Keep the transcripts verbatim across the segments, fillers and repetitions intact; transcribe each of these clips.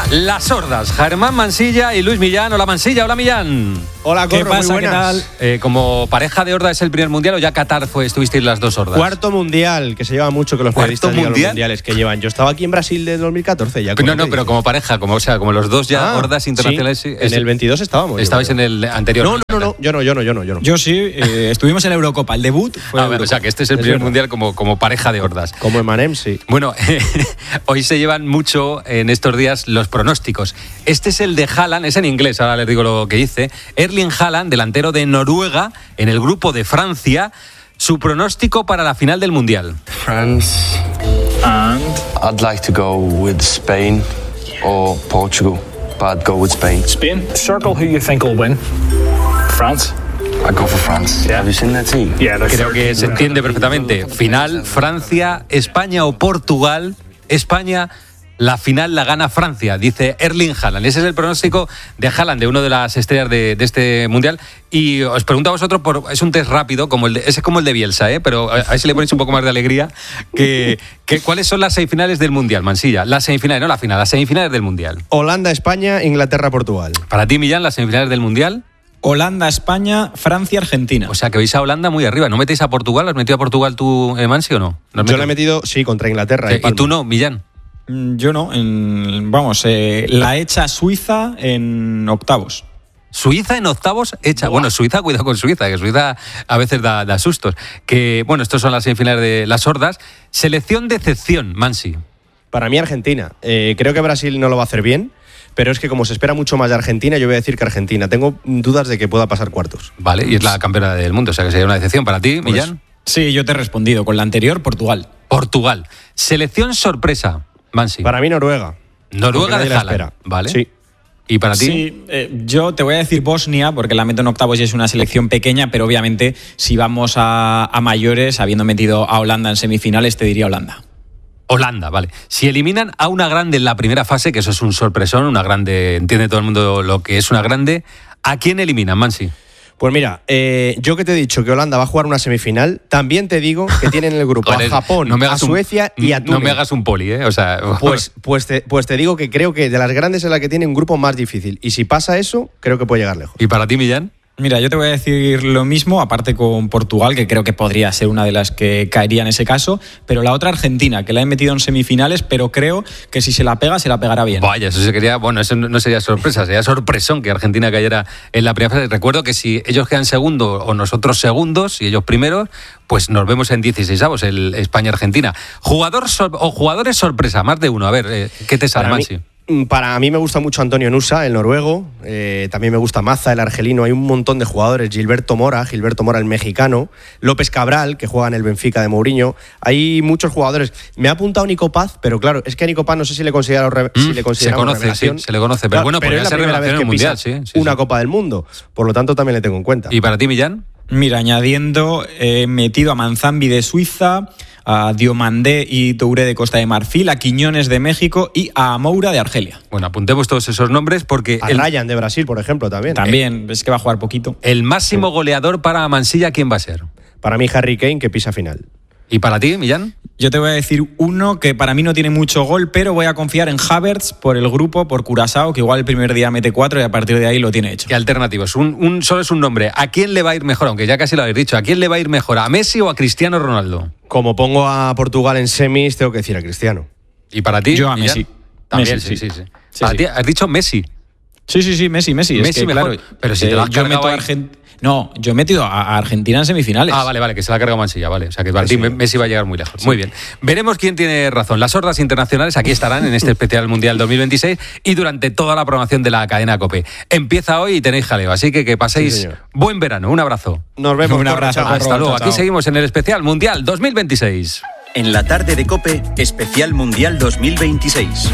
Las Sordas, Germán Mansilla y Luis Millán. Hola Mansilla, hola Millán. Hola, Corro, ¿Qué pasa? muy buenas. ¿Qué tal? Eh, como pareja de horda, ¿es el primer mundial o ya Qatar fue, estuvisteis las dos hordas? Cuarto mundial, que se lleva mucho que los ¿Cuarto periodistas digan los mundial? mundiales que llevan. Yo estaba aquí en Brasil de dos mil catorce ya. No, no, pero como pareja, como, o sea, como los dos ya Ah, hordas internacionales. sí, es- en el veintidós estábamos. yo Estabais creo. en el anterior. No, no, no, yo no, yo no, yo no, yo no. Yo sí, eh, estuvimos en la Eurocopa. El debut fue Ah, Eurocopa. o sea, que este es el Es primer verdad. mundial como, como pareja de hordas. Como en Manem, sí. Bueno, hoy se llevan mucho en estos días los pronósticos. Este es el de Haaland, es en inglés, ahora les digo lo que dice. Erling Haaland, delantero de Noruega, en el grupo de Francia. Su pronóstico para la final del mundial. France, and I'd like to go with Spain or Portugal, but I'd go with Spain. Spain. Circle who you think will win. France. I'd go for France. Yeah. Have you seen their team? Yeah, they're Creo que se entiende perfectamente. Final, Francia, España o Portugal. España, la final la gana Francia, dice Erling Haaland. Ese es el pronóstico de Haaland, de una de las estrellas de, de este mundial. Y os pregunto a vosotros, por, es un test rápido, como el de, ese es como el de Bielsa, ¿eh? Pero a, a ver si le ponéis un poco más de alegría. Que, que, ¿Cuáles son las semifinales del mundial, Mansilla? Las semifinales, no la final, las semifinales del mundial. Holanda, España, Inglaterra, Portugal. Para ti, Millán, las semifinales del mundial. Holanda, España, Francia, Argentina. O sea, que veis a Holanda muy arriba. ¿No metéis a Portugal? ¿Has metido a Portugal tú, eh, Mansi, o no? ¿No has Yo metido? le he metido, sí, contra Inglaterra. Eh, y ¿Y Palma. tú no, Millán? Mm, Yo no. En- vamos, eh, la hecha Suiza en octavos. Suiza en octavos hecha. Bueno, Suiza, cuidado con Suiza, que Suiza a veces da, da sustos. Que, bueno, estos son las semifinales de las hordas. Selección de excepción, Mansi. Para mí, Argentina. Eh, creo que Brasil no lo va a hacer bien, pero es que como se espera mucho más de Argentina, yo voy a decir que Argentina. Tengo dudas de que pueda pasar cuartos. Vale, y es la campeona del mundo, o sea que sería una decepción para ti, Por Millán. Sí, yo te he respondido. Con la anterior, Portugal. Portugal. Selección sorpresa, Mansi. Para mí, Noruega. Noruega Porque nadie de la Haaland. espera. Vale. Sí. ¿Y para ti? Sí, eh, yo te voy a decir Bosnia, porque la meto en octavos y es una selección pequeña, pero obviamente si vamos a, a mayores, habiendo metido a Holanda en semifinales, te diría Holanda. Holanda, vale. Si eliminan a una grande en la primera fase, que eso es un sorpresón, una grande, entiende todo el mundo lo que es una grande, ¿a quién eliminan, Mansi? Pues mira, eh, yo que te he dicho que Holanda va a jugar una semifinal, también te digo que tienen en el grupo Joder, a Japón, no me a hagas un- Suecia y a Túnez. No me hagas un poli, ¿eh? O sea, Pues, pues, te, pues te digo que creo que de las grandes es la que tiene un grupo más difícil. Y si pasa eso, creo que puede llegar lejos. ¿Y para ti, Millán? Mira, yo te voy a decir lo mismo, aparte con Portugal, que creo que podría ser una de las que caería en ese caso, pero la otra Argentina, que la he metido en semifinales, pero creo que si se la pega, se la pegará bien. Vaya, eso se quería, bueno, eso no sería sorpresa, sería sorpresón que Argentina cayera en la primera fase. Recuerdo que si ellos quedan segundo o nosotros segundos y ellos primeros, pues nos vemos en dieciseisavos, el España-Argentina. Jugador sor- o jugadores sorpresa, más de uno. A ver, eh, ¿qué te sale, Para mí, Mansi? para mí me gusta mucho Antonio Nusa, el noruego. Eh, también me gusta Maza, el argelino. Hay un montón de jugadores. Gilberto Mora, Gilberto Mora, el mexicano. López Cabral, que juega en el Benfica de Mourinho. Hay muchos jugadores. Me ha apuntado Nico Paz, pero claro, es que a Nico Paz no sé si le considera re- Mm, si le se consideramos conoce, revelación. sí, se le conoce, pero bueno, podría es la ser primera revelación vez en que el pisa Mundial, sí, sí, una sí. Copa del Mundo. Por lo tanto, también le tengo en cuenta. ¿Y para ti, Millán? Mira, añadiendo, he metido a Manzambi de Suiza, a Diomandé y Touré de Costa de Marfil, a Quiñones de México y a Moura de Argelia. Bueno, apuntemos todos esos nombres porque A el, Ryan de Brasil, por ejemplo, también. También, es que va a jugar poquito. el máximo goleador para Mansilla, ¿quién va a ser? Para mí, Harry Kane, que pisa final. ¿Y para ti, Millán? Yo te voy a decir uno que para mí no tiene mucho gol, pero voy a confiar en Havertz por el grupo, por Curazao, que igual el primer día mete cuatro y a partir de ahí lo tiene hecho. ¿Qué alternativos? Un, un, solo es un nombre. ¿A quién le va a ir mejor? Aunque ya casi lo habéis dicho. ¿A quién le va a ir mejor? ¿A Messi o a Cristiano Ronaldo? Como pongo a Portugal en semis, tengo que decir a Cristiano. ¿Y para ti? Yo a Millán? Messi. También, Messi, sí, sí, sí. sí. Sí, Para sí. ti, has dicho Messi. Sí, sí, sí, Messi, Messi. Es Messi que, mejor. claro, Pero si te lo has yo cargado meto a ahí. Argent- No, yo he metido a a Argentina en semifinales. Ah, vale, vale, que se la ha cargado Mansilla, vale. O sea, que para Sí, ti sí. Messi va a llegar muy lejos. Muy bien. Veremos quién tiene razón. Las hordas internacionales aquí estarán en este especial Mundial dos mil veintiséis y durante toda la programación de la cadena COPE. Empieza hoy y tenéis jaleo, así que que paséis Sí, señor. buen verano. Un abrazo. Nos vemos. Un Corro, abrazo, chao. Corro. Hasta luego. chao, Aquí chao. seguimos en el especial Mundial dos mil veintiséis. En la tarde de COPE, especial Mundial dos mil veintiséis.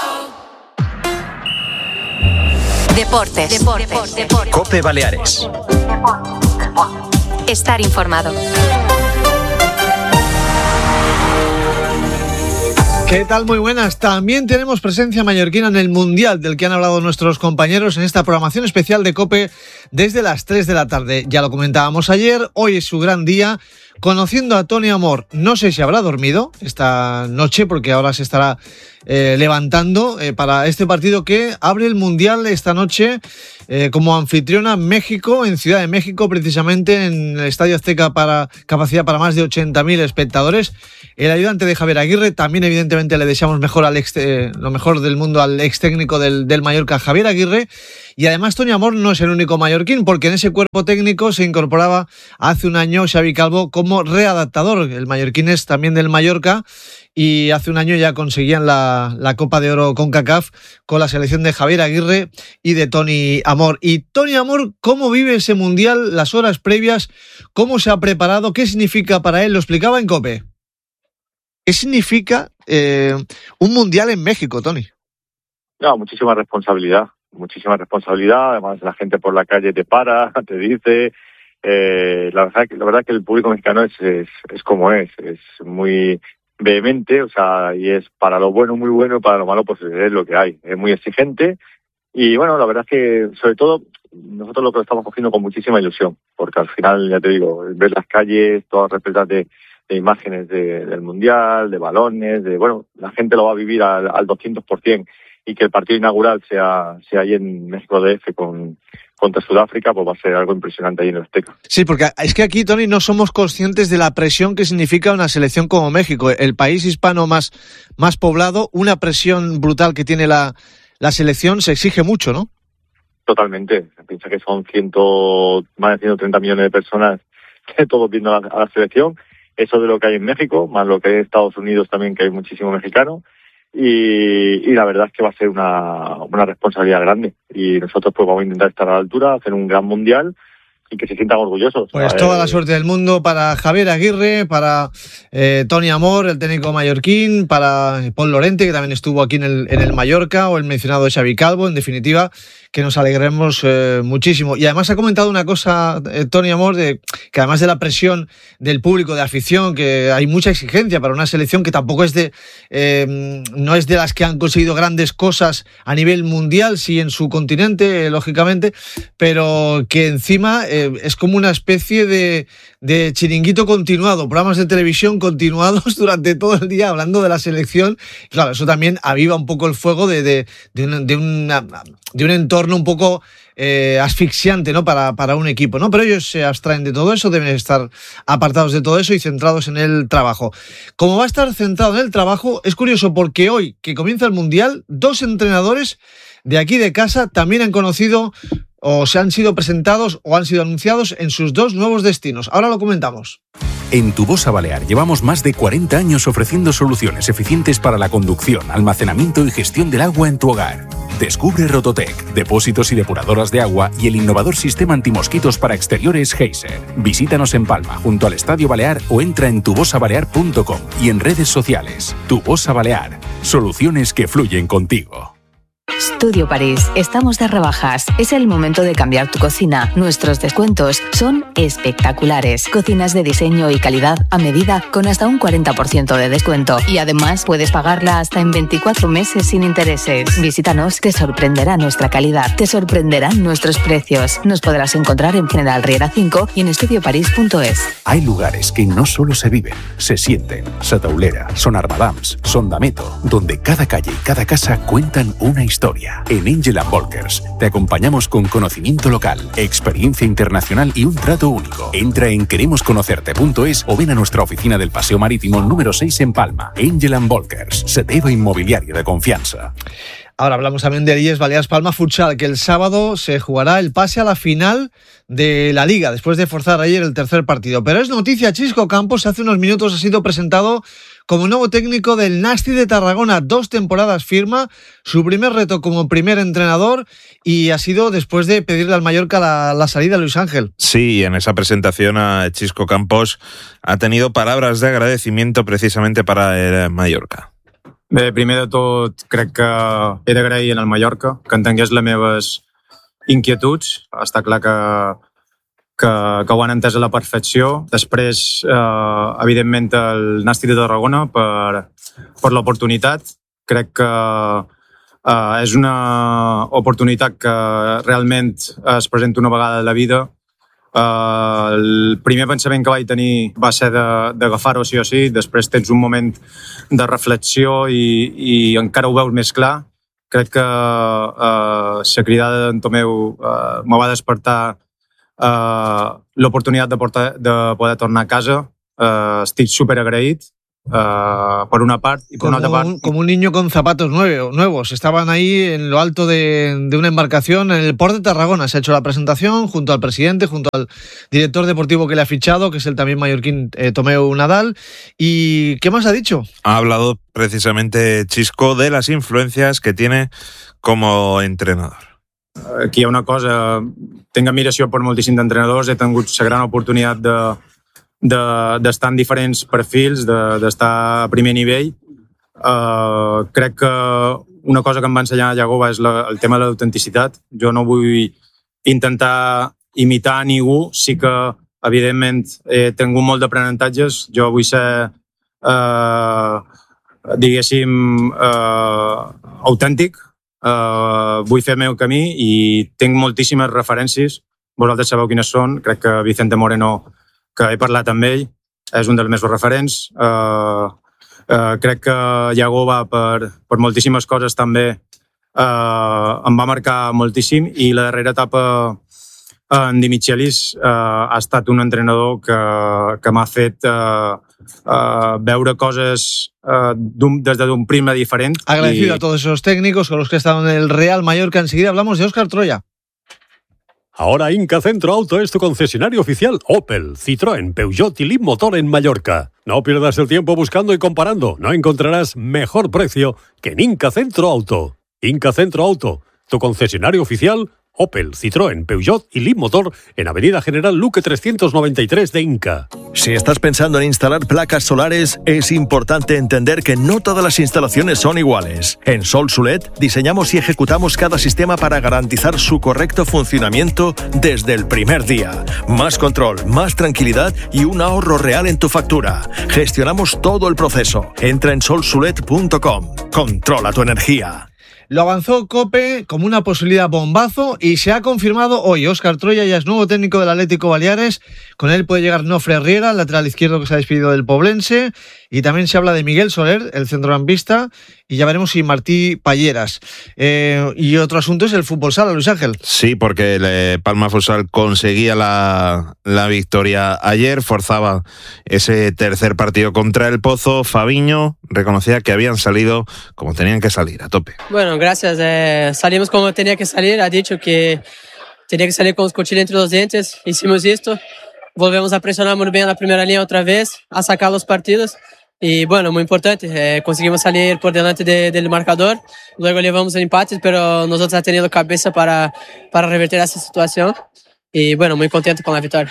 Deportes. Deportes. Deportes. COPE Baleares. Estar informado. ¿Qué tal? Muy buenas. También tenemos presencia mallorquina en el Mundial, del que han hablado nuestros compañeros en esta programación especial de COPE desde las tres de la tarde. Ya lo comentábamos ayer, hoy es su gran día, conociendo a Toni Amor, no sé si habrá dormido esta noche, porque ahora se estará eh, levantando eh, para este partido que abre el Mundial esta noche eh, como anfitriona México, en Ciudad de México, precisamente en el Estadio Azteca, para capacidad para más de ochenta mil espectadores. El ayudante de Javier Aguirre, también evidentemente le deseamos mejor al ex, eh, lo mejor del mundo al ex técnico del, del Mallorca, Javier Aguirre. Y además Toni Amor no es el único mallorquín, porque en ese cuerpo técnico se incorporaba hace un año Xavi Calvo como readaptador. El mallorquín es también del Mallorca y hace un año ya conseguían la, la Copa de Oro CONCACAF con la selección de Javier Aguirre y de Toni Amor. Y Toni Amor, ¿cómo vive ese Mundial, las horas previas? ¿Cómo se ha preparado? ¿Qué significa para él? Lo explicaba en COPE. ¿Qué significa eh, un Mundial en México, Toni? No, muchísima responsabilidad, muchísima responsabilidad. Además, la gente por la calle te para, te dice. Eh, la verdad, la verdad que el público mexicano es, es, es como es, es muy vehemente, o sea, y es para lo bueno muy bueno, para lo malo pues es lo que hay. Es muy exigente y bueno, la verdad es que sobre todo nosotros lo que lo estamos cogiendo con muchísima ilusión, porque al final, ya te digo, ver las calles, todas repletas de de imágenes de, del Mundial, de balones, de bueno, la gente lo va a vivir al, al doscientos por ciento y que el partido inaugural sea, sea ahí en México D F con, contra Sudáfrica, pues va a ser algo impresionante ahí en el Azteca. Sí, porque es que aquí, Toni, no somos conscientes de la presión que significa una selección como México, el país hispano más, más poblado, una presión brutal que tiene la, la selección, se exige mucho, ¿no? Totalmente. Piensa que son ciento, más de ciento treinta millones de personas todos viendo a la, a la selección. Eso de lo que hay en México, más lo que hay en Estados Unidos también, que hay muchísimo mexicano. Y, y la verdad es que va a ser una, una responsabilidad grande. Y nosotros pues vamos a intentar estar a la altura, hacer un gran mundial y que se sientan orgullosos. Pues eh, toda la suerte del mundo para Javier Aguirre, para eh, Toni Amor, el técnico mallorquín, para Pol Lorente, que también estuvo aquí en el, en el Mallorca, o el mencionado Xavi Calvo, en definitiva, que nos alegremos eh, muchísimo. Y además ha comentado una cosa, eh, Toni Amor, de, que además de la presión del público, de afición, que hay mucha exigencia para una selección que tampoco es de, eh, no es de las que han conseguido grandes cosas a nivel mundial, sí en su continente, eh, lógicamente, pero que encima eh, es como una especie de, de chiringuito continuado, programas de televisión continuados durante todo el día hablando de la selección. Claro, eso también aviva un poco el fuego de, de, de, un, de, una, de un entorno un poco eh, asfixiante, ¿no? Para, para un equipo, ¿no? Pero ellos se abstraen de todo eso, deben estar apartados de todo eso y centrados en el trabajo. Como va a estar centrado en el trabajo, es curioso porque hoy, que comienza el Mundial, dos entrenadores de aquí de casa también han conocido o se han sido presentados o han sido anunciados en sus dos nuevos destinos. Ahora lo comentamos. En Tubosa Balear llevamos más de cuarenta años ofreciendo soluciones eficientes para la conducción, almacenamiento y gestión del agua en tu hogar. Descubre Rototec, depósitos y depuradoras de agua y el innovador sistema antimosquitos para exteriores Geyser. Visítanos en Palma, junto al Estadio Balear, o entra en tubosa balear punto com y en redes sociales. Tubosa Balear, soluciones que fluyen contigo. Studio París, estamos de rebajas. Es el momento de cambiar tu cocina. Nuestros descuentos son espectaculares. Cocinas de diseño y calidad a medida con hasta un cuarenta por ciento de descuento. Y además puedes pagarla hasta en veinticuatro meses sin intereses. Visítanos, te sorprenderá nuestra calidad, te sorprenderán nuestros precios. Nos podrás encontrar en General Riera cinco y en estudio parís punto es. Hay lugares que no solo se viven, se sienten. Sataulera, Son Armadams, Son Dameto, donde cada calle y cada casa cuentan una historia. En Angel and Volkers te acompañamos con conocimiento local, experiencia internacional y un trato único. Entra en queremos conocerte punto es o ven a nuestra oficina del Paseo Marítimo número seis en Palma. Angel and Volkers, seteo inmobiliario de confianza. Ahora hablamos también de Illes Balears Palma Futsal, que el sábado se jugará el pase a la final de la Liga, después de forzar ayer el tercer partido. Pero es noticia, Chisco Campos hace unos minutos ha sido presentado como nuevo técnico del Nasti de Tarragona. Dos temporadas firma, su primer reto como primer entrenador, y ha sido después de pedirle al Mallorca la, la salida a Luis Ángel. Sí, en esa presentación a Chisco Campos ha tenido palabras de agradecimiento precisamente para el Mallorca. Bé, primer de tot, crec que he d'agrair al Mallorca que entengués les meves inquietuds. Està clar que, que, que ho han entès a la perfecció. Després, eh, evidentment, el Nasti de Tarragona per, per l'oportunitat. Crec que eh, és una oportunitat que realment es presenta una vegada a la vida Uh, el primer pensament que vaig tenir va ser d'agafar-ho sí o sí, després tens un moment de reflexió i, i encara ho veus més clar. Crec que uh, la cridada d'en Tomeu uh, me va despertar uh, l'oportunitat de, portar, de poder tornar a casa. Uh, estic super agraït. Uh, por una parte y por como una otra parte. Un, como un niño con zapatos nuevos, nuevos. Estaban ahí en lo alto de, de una embarcación en el Port de Tarragona. Se ha hecho la presentación junto al presidente, junto al director deportivo que le ha fichado, que es el también mallorquín eh, Tomeu Nadal. ¿Y qué más ha dicho? Ha hablado precisamente Xisco de las influencias que tiene como entrenador. Aquí hi ha una cosa, tinc admiració per moltíssims entrenadors, he tingut la gran oportunitat de d'estar de, en diferents perfils, d'estar de, a primer nivell. Uh, crec que una cosa que em va ensenyar Yagoba és la, el tema de l'autenticitat. Jo no vull intentar imitar a ningú, sí que, evidentment, he tingut molt d'aprenentatges. Jo vull ser, uh, diguéssim, uh, autèntic, uh, vull fer el meu camí i tinc moltíssimes referències. Vosaltres sabeu quines són. Crec que Vicente Moreno, que he parlat amb ell, és un dels meus referents. Uh, uh, crec que Yagoba, per, per moltíssimes coses també, uh, em va marcar moltíssim, i la darrera etapa en Di Michelis uh, ha estat un entrenador que, que m'ha fet uh, uh, veure coses uh, des d'un prisma diferent. Agradecido y... a todos esos técnicos con los que he estado en el Real Mallorca. Enseguida hablamos de Óscar Troya. Ahora Inca Centro Auto es tu concesionario oficial Opel, Citroën, Peugeot y Leapmotor en Mallorca. No pierdas el tiempo buscando y comparando. No encontrarás mejor precio que en Inca Centro Auto. Inca Centro Auto, tu concesionario oficial Opel, Citroën, Peugeot y Leapmotor en Avenida General Luque trescientos noventa y tres de Inca. Si estás pensando en instalar placas solares, es importante entender que no todas las instalaciones son iguales. En Sol Sulet diseñamos y ejecutamos cada sistema para garantizar su correcto funcionamiento desde el primer día. Más control, más tranquilidad y un ahorro real en tu factura. Gestionamos todo el proceso. Entra en sol sulet punto com. Controla tu energía. Lo avanzó COPE como una posibilidad bombazo y se ha confirmado hoy. Óscar Troya ya es nuevo técnico del Atlético Baleares. Con él puede llegar Nofre Riera, lateral izquierdo que se ha despedido del Poblense. Y también se habla de Miguel Soler, el centrocampista. Y ya veremos si Martí Palleras. Eh, y otro asunto es el fútbol sala, Luis Ángel. Sí, porque el Palma Futsal conseguía la, la victoria ayer, forzaba ese tercer partido contra el Pozo. Fabiño reconocía que habían salido como tenían que salir, a tope. Bueno, gracias. Eh, salimos como tenía que salir. Ha dicho que tenía que salir con los cuchillos entre los dientes. Hicimos esto. Volvemos a presionar muy bien la primera línea otra vez, a sacar los partidos. Y bueno, muy importante, eh, conseguimos salir por delante de, del marcador, luego llevamos el empate, pero nosotros hemos tenido cabeza para, para revertir esa situación y bueno, muy contento con la victoria.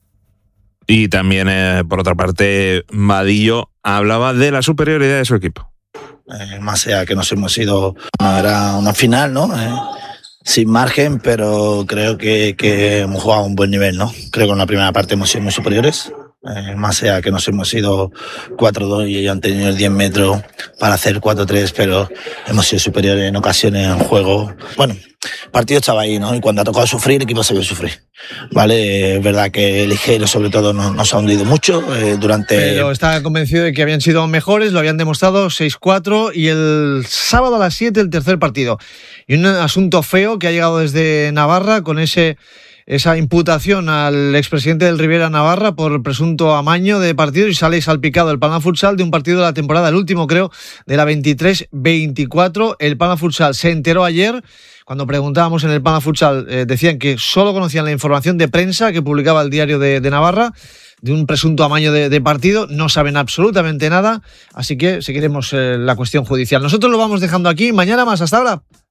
Y también, eh, por otra parte, Vadillo hablaba de la superioridad de su equipo. Eh, más allá que nos hemos ido, no era una final, ¿no? Eh, sin margen, pero creo que, que hemos jugado a un buen nivel, ¿no? Creo que en la primera parte hemos sido muy superiores. Eh, más allá que nos hemos ido cuatro dos y ellos han tenido el diez metros para hacer cuatro tres, pero hemos sido superiores en ocasiones en juego. Bueno, el partido estaba ahí, ¿no? Y cuando ha tocado sufrir, el equipo se vio sufrir. Vale, es verdad que el ligero sobre todo nos, nos ha hundido mucho eh, durante... Pero está convencido de que habían sido mejores, lo habían demostrado seis cuatro y el sábado a las siete el tercer partido. Y un asunto feo que ha llegado desde Navarra con ese... esa imputación al expresidente del Rivera Navarra por presunto amaño de partido y sale salpicado el Palma Futsal de un partido de la temporada, el último creo, de la veintitrés veinticuatro. El Palma Futsal se enteró ayer, cuando preguntábamos en el Palma Futsal, eh, decían que solo conocían la información de prensa que publicaba el diario de, de Navarra, de un presunto amaño de, de partido, no saben absolutamente nada, así que seguiremos eh, la cuestión judicial. Nosotros lo vamos dejando aquí, mañana más, hasta ahora.